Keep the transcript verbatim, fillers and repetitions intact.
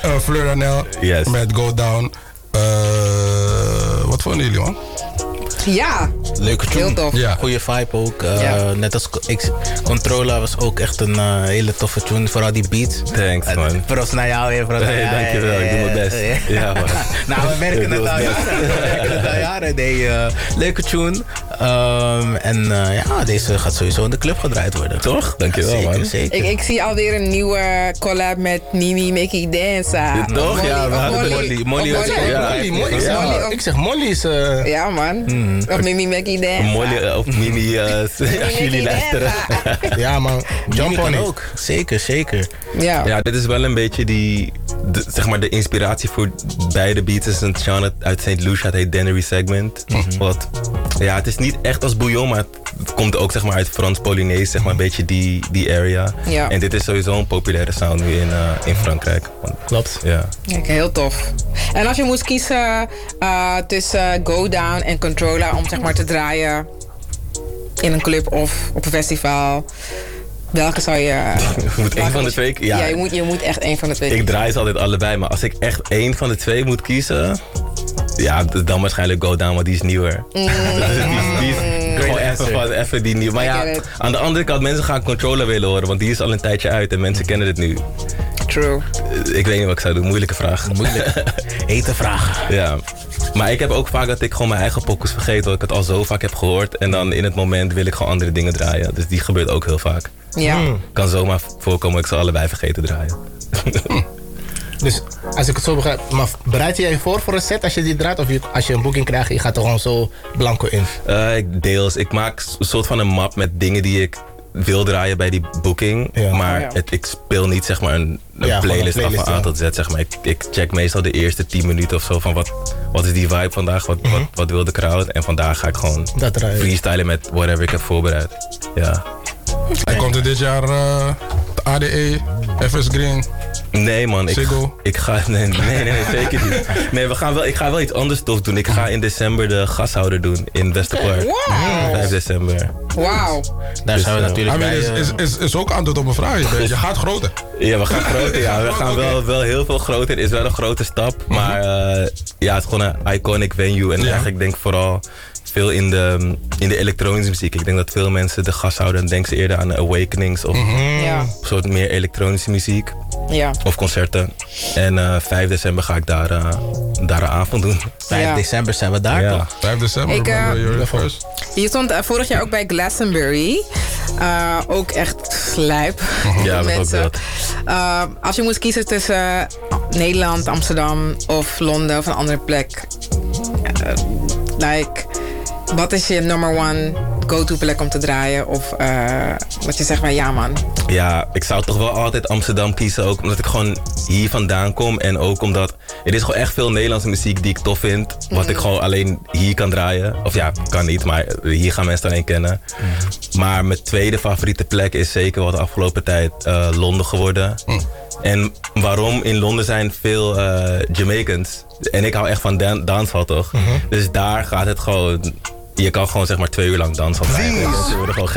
uh, Fleur en El Yes. met Go Down. Uh, wat vonden jullie, man? Ja, Leuke tune. heel tof. Ja. Goeie vibe ook. Uh, Ja. Net als X- Controller was ook echt een uh, hele toffe tune. Vooral die beat. Thanks, man. Props naar jou weer. Props naar Hey, jou. dankjewel, ik doe mijn best. Ja, man. Nou, we merken het al jaren. We merken het al jaren. Nee, uh, leuke tune. Um, en uh, ja, deze gaat sowieso in de club gedraaid worden. Toch? Dankjewel, zeker, man. Zeker. Ik, ik zie alweer een nieuwe collab met Mimi Mickey Dance. Ja, toch? Molly, Ja, we of hadden Molly. Molly of was Molly. Ja, Molly, Molly. Ik zeg, Molly, of- ik zeg Molly is... Uh, Ja, man. Of Mimi Mickey Dance. Molly uh, of Mimi, uh, als jullie luisteren. ja, man. Jump Jump on it. ook. Zeker, zeker. Ja. Ja, dit is wel een beetje die, de, zeg maar de inspiratie voor beide beats. Is een genre uit Saint Lucia, het heet Dennery Segment. Wat, ja, het is niet echt als bouillon, maar het komt ook zeg maar uit Frans-Polynees, zeg maar een beetje die, die area. Ja. En dit is sowieso een populaire sound nu in, uh, in Frankrijk. Want, Klopt. ja. Kijk, heel tof. En als je moest kiezen uh, tussen Go Down en Controller om zeg maar te draaien in een club of op een festival, welke zou je... Je moet één van de twee... Ja, Ja, je, moet, je moet echt één van de twee ik kiezen. draai ze altijd allebei, maar als ik echt één van de twee moet kiezen... Ja, d- dan waarschijnlijk Go Down, want die is nieuwer. Mm. Dus die, die is gewoon even, van, even die nieuw. Maar I ja, get it. aan de andere kant, mensen gaan Controller willen horen, want die is al een tijdje uit en mensen kennen het nu. True. Eh, Ik weet niet wat ik zou doen, moeilijke vraag. Moeilijk. Hete vraag. Ja. Maar ik heb ook vaak dat ik gewoon mijn eigen pokus vergeet, omdat ik het al zo vaak heb gehoord. En dan in het moment wil ik gewoon andere dingen draaien. Dus die gebeurt ook heel vaak. Ja. Kan zomaar voorkomen dat ik ze allebei vergeten draaien. Dus als ik het zo begrijp, maar bereid je je voor voor een set als je die draait? Of je, als je een boeking krijgt, je gaat er gewoon zo blanco in? Uh, ik deels. Ik maak een soort van een map met dingen die ik wil draaien bij die booking. Ja. Maar Ja. het, ik speel niet zeg maar een, een Ja, gewoon een playlist af playlist, van A ja. tot Z. Zeg maar. ik, ik check meestal de eerste tien minuten of zo van wat, wat is die vibe vandaag? Wat, wat, wat wil de crowd? En vandaag ga ik gewoon Dat draaien. freestylen met whatever ik heb voorbereid. Ja. En komt er dit jaar uh, de A D E, F S Green? Nee man, ik, Ziggo? ik ga... Nee, nee, nee, nee, zeker niet. Nee, we gaan wel, ik ga wel iets anders tof doen. Ik ga in december de gashouder doen in Westerpark. Wow. vijf december. Wauw. Daar Dus, zijn we uh, natuurlijk I mean, bij. is, uh, is, is, is ook antwoord op een vraag. Je, bent- je gaat groter. Ja, we gaan groter. Ja, we gaan wel, wel heel veel groter. Het is wel een grote stap. Maar uh, ja, het is gewoon een iconic venue. En Ja. eigenlijk denk ik vooral veel in de, in de elektronische muziek. Ik denk dat veel mensen de gashouder, dan denken ze eerder aan Awakenings of Ja. een soort meer elektronische muziek. Ja. Of concerten. En uh, vijf december ga ik daar, uh, daar een avond doen. vijf Ja. december zijn we daar Ja. toch? vijf december, Ik, uh, remember your first. Je stond uh, vorig jaar ook bij Glastonbury. Uh, ook echt lijp. Ja, dat is ook mensen. dat. Uh, als je moest kiezen tussen uh, Nederland, Amsterdam of Londen of een andere plek. Uh, like, wat is je number one go-to plek om te draaien? Of uh, wat je zegt van ja man. Ja, ik zou toch wel altijd Amsterdam kiezen. Ook omdat ik gewoon hier vandaan kom. En ook omdat er is gewoon echt veel Nederlandse muziek die ik tof vind. Wat ik gewoon alleen hier kan draaien. Of ja, kan niet, maar hier gaan mensen alleen kennen. Maar mijn tweede favoriete plek is zeker wel de afgelopen tijd uh, Londen geworden. En waarom? In Londen zijn veel uh, Jamaicans. En ik hou echt van dan- dancehall toch? Dus daar gaat het gewoon... Je kan gewoon zeg maar twee uur lang dansen. Mensen worden gewoon